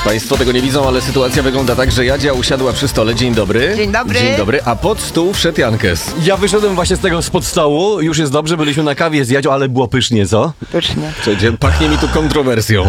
Państwo tego nie widzą, ale sytuacja wygląda tak, że Jadzia usiadła przy stole. Dzień dobry. Dzień dobry. Dzień dobry, a pod stół wszedł Jankes. Ja wyszedłem właśnie z tego spod stołu, już jest dobrze, byliśmy na kawie z Jadzią, ale było pysznie, co? Pysznie. Przecież pachnie mi tu kontrowersją.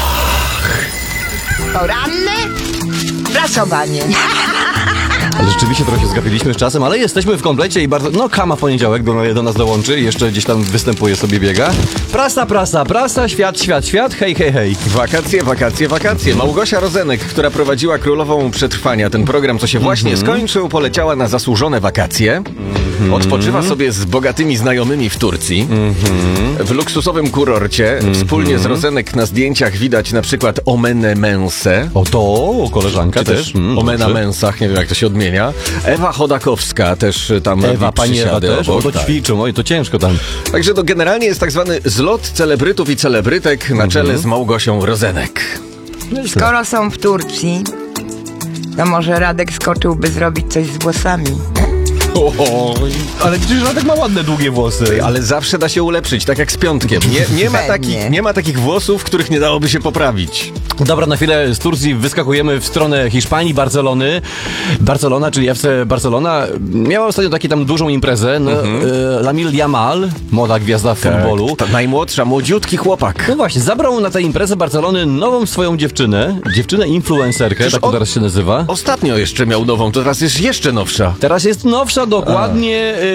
Poranne prasowanie. Ale rzeczywiście trochę się zgapiliśmy z czasem, ale jesteśmy w komplecie i bardzo... No, Kama w poniedziałek do nas dołączy, jeszcze gdzieś tam występuje, sobie biega. Prasa, świat, hej. Wakacje. Małgosia Rozenek, która prowadziła Królową Przetrwania, ten program, co się właśnie skończył, poleciała na zasłużone wakacje. Odpoczywa sobie z bogatymi znajomymi w Turcji, w luksusowym kurorcie. Wspólnie z Rozenek na zdjęciach widać na przykład Omenę Mensę. O to, koleżanka Czy też Omena dobrze. Mensach, nie wiem jak to się odmienia. Ewa Chodakowska też tam Ewa, robi pani Ewa przysiady też, obok, to tak. ćwiczą, oj, to ciężko tam. Także to generalnie jest tak zwany zlot celebrytów i celebrytek na czele z Małgosią Rozenek. Skoro są w Turcji, to może Radek skoczyłby zrobić coś z włosami. Ale przecież Radek ma ładne, długie włosy. Ale zawsze da się ulepszyć, tak jak z Piątkiem. Pewnie. Nie ma takich włosów, których nie dałoby się poprawić. Dobra, na chwilę z Turcji wyskakujemy w stronę Hiszpanii, Barcelony. Barcelona, czyli FC Barcelona, miała ostatnio taką tam dużą imprezę. No, Lamine Yamal, młoda gwiazda futbolu. Ta najmłodsza, młodziutki chłopak. No właśnie, zabrał na tę imprezę Barcelony nową swoją dziewczynę influencerkę, Przecież tak to teraz się nazywa. Ostatnio jeszcze miał nową, to teraz jest jeszcze nowsza. Teraz jest nowsza, dokładnie